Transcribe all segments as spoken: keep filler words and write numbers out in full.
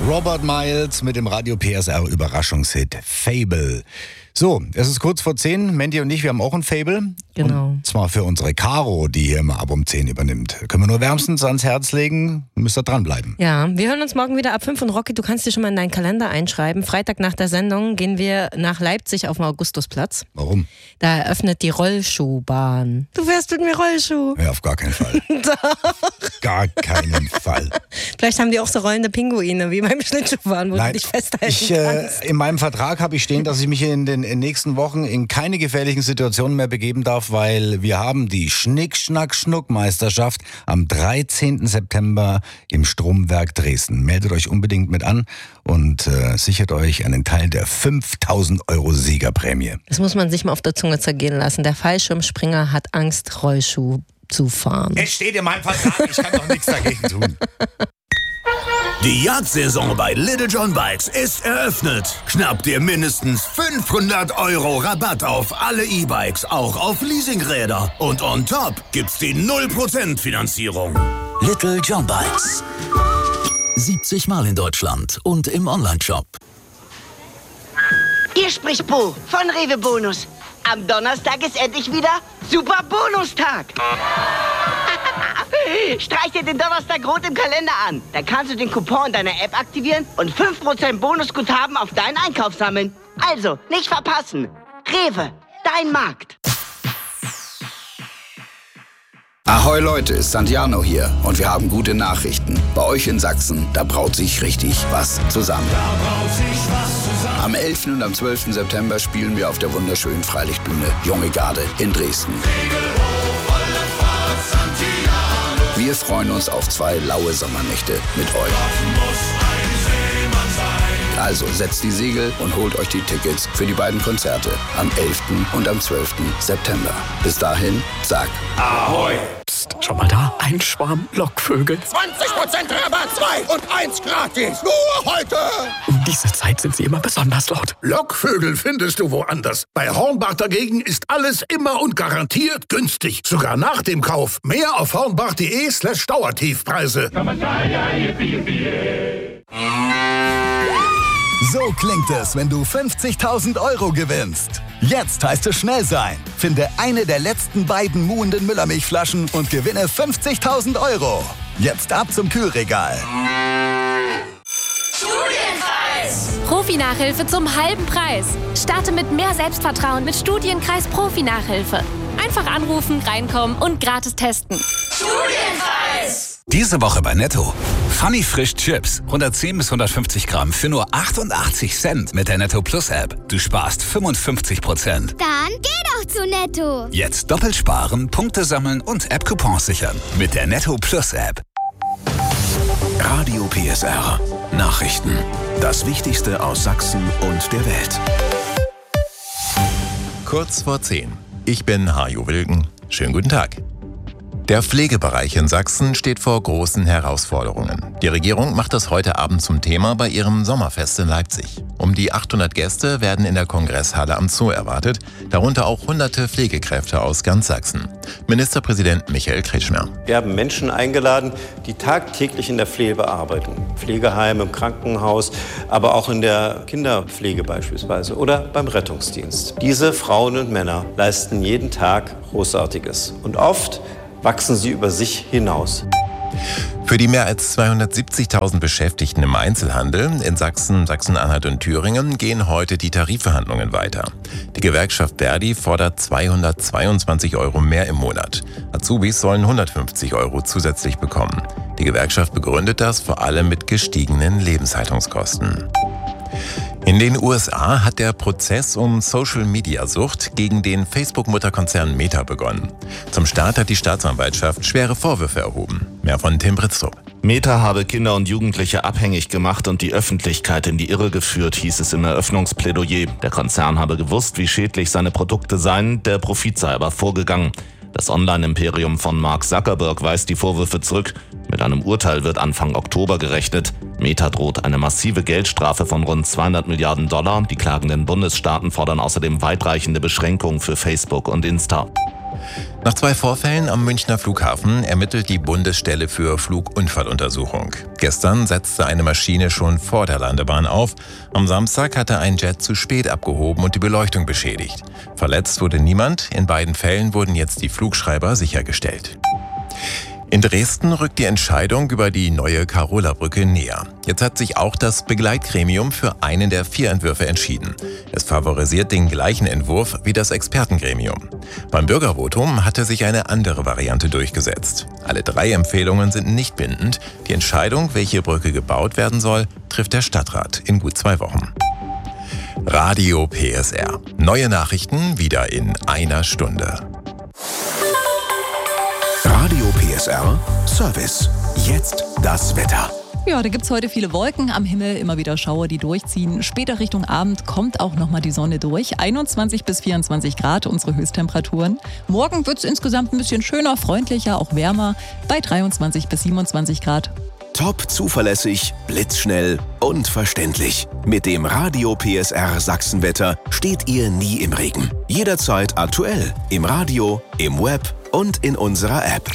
Robert Miles mit dem Radio P S R Überraschungshit Fable. So, es ist kurz vor zehn. Mandy und ich, wir haben auch ein Fable. Genau. Und zwar für unsere Caro, die hier immer ab um zehn übernimmt. Können wir nur wärmstens ans Herz legen, müsst ihr dranbleiben. Ja, wir hören uns morgen wieder ab fünf und Rocky, du kannst dir schon mal in deinen Kalender einschreiben. Freitag nach der Sendung gehen wir nach Leipzig auf dem Augustusplatz. Warum? Da eröffnet die Rollschuhbahn. Du fährst mit mir Rollschuh. Ja, auf gar keinen Fall. Doch. Gar keinen Fall. Vielleicht haben die auch so rollende Pinguine, wie beim Schlittschuhfahren, wo Nein, du dich festhalten ich, äh, kannst. in meinem Vertrag habe ich stehen, dass ich mich in den in nächsten Wochen in keine gefährlichen Situationen mehr begeben darf, weil wir haben die Schnick-Schnack-Schnuck-Meisterschaft am dreizehnten September im Stromwerk Dresden. Meldet euch unbedingt mit an und äh, sichert euch einen Teil der fünftausend Euro Siegerprämie. Das muss man sich mal auf der Zunge zergehen lassen. Der Fallschirmspringer hat Angst, Rollschuh zu fahren. Es steht in meinem Vertrag, ich kann doch nichts dagegen tun. Die Jagdsaison bei Little John Bikes ist eröffnet. Schnapp dir mindestens fünfhundert Euro Rabatt auf alle E-Bikes, auch auf Leasingräder. Und on top gibt's die null Prozent Finanzierung. Little John Bikes. siebzig Mal in Deutschland und im Onlineshop. Hier spricht Bo von Rewe Bonus. Am Donnerstag ist endlich wieder Super Bonustag. Streich dir den Donnerstag rot im Kalender an. Dann kannst du den Coupon in deiner App aktivieren und fünf Prozent Bonusguthaben auf deinen Einkauf sammeln. Also, nicht verpassen. Rewe, dein Markt. Ahoi Leute, Santiano hier und wir haben gute Nachrichten. Bei euch in Sachsen, da braut sich richtig was zusammen. Am elften und am zwölften September spielen wir auf der wunderschönen Freilichtbühne Junge Garde in Dresden. Wir freuen uns auf zwei laue Sommernächte mit euch. Also setzt die Segel und holt euch die Tickets für die beiden Konzerte am elften und am zwölften September. Bis dahin, sag Ahoi! Psst, schau mal da, ein Schwarm Lockvögel. zwanzig Prozent Rabatt, zwei und eins gratis. Nur heute! Um diese Zeit sind sie immer besonders laut. Lockvögel findest du woanders. Bei Hornbach dagegen ist alles immer und garantiert günstig. Sogar nach dem Kauf. Mehr auf hornbach.de slash Dauertiefpreise. So klingt es, wenn du fünfzigtausend Euro gewinnst. Jetzt heißt es schnell sein. Finde eine der letzten beiden muhenden Müllermilchflaschen und gewinne fünfzigtausend Euro. Jetzt ab zum Kühlregal. Studienkreis! Profi-Nachhilfe zum halben Preis. Starte mit mehr Selbstvertrauen mit Studienkreis Profi-Nachhilfe. Einfach anrufen, reinkommen und gratis testen. Studienkreis! Diese Woche bei Netto. Funny Frisch Chips. hundertzehn bis hundertfünfzig Gramm für nur achtundachtzig Cent mit der Netto Plus App. Du sparst fünfundfünfzig Prozent. Dann geh doch zu Netto. Jetzt doppelt sparen, Punkte sammeln und App-Coupons sichern. Mit der Netto Plus App. Radio P S R. Nachrichten. Das Wichtigste aus Sachsen und der Welt. Kurz vor zehn. Ich bin Hajo Wilken. Schönen guten Tag. Der Pflegebereich in Sachsen steht vor großen Herausforderungen. Die Regierung macht das heute Abend zum Thema bei ihrem Sommerfest in Leipzig. Um die achthundert Gäste werden in der Kongresshalle am Zoo erwartet, darunter auch hunderte Pflegekräfte aus ganz Sachsen. Ministerpräsident Michael Kretschmer. Wir haben Menschen eingeladen, die tagtäglich in der Pflege arbeiten. Pflegeheim, im Krankenhaus, aber auch in der Kinderpflege beispielsweise oder beim Rettungsdienst. Diese Frauen und Männer leisten jeden Tag Großartiges. Und oft wachsen sie über sich hinaus. Für die mehr als zweihundertsiebzigtausend Beschäftigten im Einzelhandel in Sachsen, Sachsen-Anhalt und Thüringen gehen heute die Tarifverhandlungen weiter. Die Gewerkschaft Verdi fordert zweihundertzweiundzwanzig Euro mehr im Monat. Azubis sollen hundertfünfzig Euro zusätzlich bekommen. Die Gewerkschaft begründet das vor allem mit gestiegenen Lebenshaltungskosten. In den U S A hat der Prozess um Social-Media-Sucht gegen den Facebook-Mutterkonzern Meta begonnen. Zum Start hat die Staatsanwaltschaft schwere Vorwürfe erhoben. Mehr von Tim Britztrup. Meta habe Kinder und Jugendliche abhängig gemacht und die Öffentlichkeit in die Irre geführt, hieß es im Eröffnungsplädoyer. Der Konzern habe gewusst, wie schädlich seine Produkte seien, der Profit sei aber vorgegangen. Das Online-Imperium von Mark Zuckerberg weist die Vorwürfe zurück. Mit einem Urteil wird Anfang Oktober gerechnet. Meta droht eine massive Geldstrafe von rund zweihundert Milliarden Dollar. Die klagenden Bundesstaaten fordern außerdem weitreichende Beschränkungen für Facebook und Insta. Nach zwei Vorfällen am Münchner Flughafen ermittelt die Bundesstelle für Flugunfalluntersuchung. Gestern setzte eine Maschine schon vor der Landebahn auf. Am Samstag hatte ein Jet zu spät abgehoben und die Beleuchtung beschädigt. Verletzt wurde niemand. In beiden Fällen wurden jetzt die Flugschreiber sichergestellt. In Dresden rückt die Entscheidung über die neue Karola-Brücke näher. Jetzt hat sich auch das Begleitgremium für einen der vier Entwürfe entschieden. Es favorisiert den gleichen Entwurf wie das Expertengremium. Beim Bürgervotum hatte sich eine andere Variante durchgesetzt. Alle drei Empfehlungen sind nicht bindend. Die Entscheidung, welche Brücke gebaut werden soll, trifft der Stadtrat in gut zwei Wochen. Radio P S R. Neue Nachrichten wieder in einer Stunde. Radio P S R Service. Jetzt das Wetter. Ja, da gibt's heute viele Wolken am Himmel, immer wieder Schauer, die durchziehen. Später Richtung Abend kommt auch nochmal die Sonne durch. einundzwanzig bis vierundzwanzig Grad unsere Höchsttemperaturen. Morgen wird's insgesamt ein bisschen schöner, freundlicher, auch wärmer bei dreiundzwanzig bis siebenundzwanzig Grad. Top zuverlässig, blitzschnell und verständlich. Mit dem Radio P S R Sachsenwetter steht ihr nie im Regen. Jederzeit aktuell im Radio, im Web und in unserer App.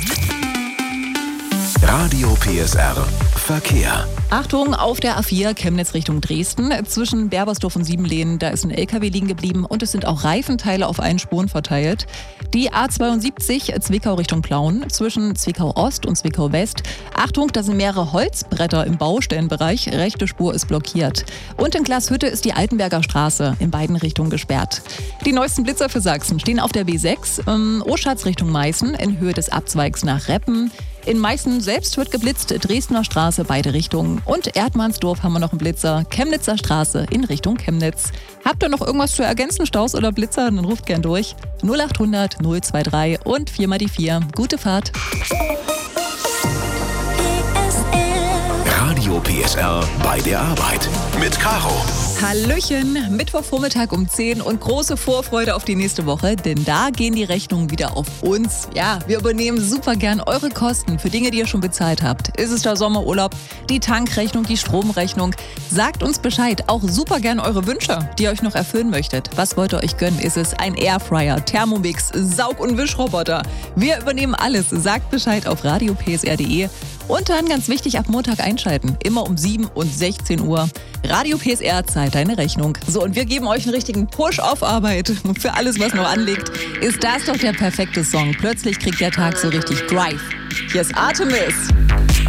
Radio P S R Verkehr. Achtung, auf der A vier Chemnitz Richtung Dresden. Zwischen Berbersdorf und Siebenlehnen, da ist ein L K W liegen geblieben und es sind auch Reifenteile auf allen Spuren verteilt. Die A zweiundsiebzig Zwickau Richtung Plauen, zwischen Zwickau Ost und Zwickau West. Achtung, da sind mehrere Holzbretter im Baustellenbereich. Rechte Spur ist blockiert. Und in Glashütte ist die Altenberger Straße in beiden Richtungen gesperrt. Die neuesten Blitzer für Sachsen stehen auf der B sechs, ähm, Oschatz Richtung Meißen in Höhe des Abzweigs nach Reppen. In Meißen selbst wird geblitzt, Dresdner Straße beide Richtungen. Und Erdmannsdorf haben wir noch einen Blitzer, Chemnitzer Straße in Richtung Chemnitz. Habt ihr noch irgendwas zu ergänzen, Staus oder Blitzer? Dann ruft gern durch. null acht hundert null drei drei und vier mal die vier. Gute Fahrt. Radio P S R bei der Arbeit mit Caro. Hallöchen, Mittwochvormittag um zehn und große Vorfreude auf die nächste Woche, denn da gehen die Rechnungen wieder auf uns. Ja, wir übernehmen super gern eure Kosten für Dinge, die ihr schon bezahlt habt. Ist es der Sommerurlaub, die Tankrechnung, die Stromrechnung? Sagt uns Bescheid, auch super gern eure Wünsche, die ihr euch noch erfüllen möchtet. Was wollt ihr euch gönnen? Ist es ein Airfryer, Thermomix, Saug- und Wischroboter? Wir übernehmen alles. Sagt Bescheid auf radio p s r punkt d e. Und dann ganz wichtig, ab Montag einschalten. Immer um sieben und sechzehn Uhr. Radio P S R zahlt deine Rechnung. So, und wir geben euch einen richtigen Push auf Arbeit. Für alles, was noch anliegt, ist das doch der perfekte Song. Plötzlich kriegt der Tag so richtig Drive. Hier ist Artemis.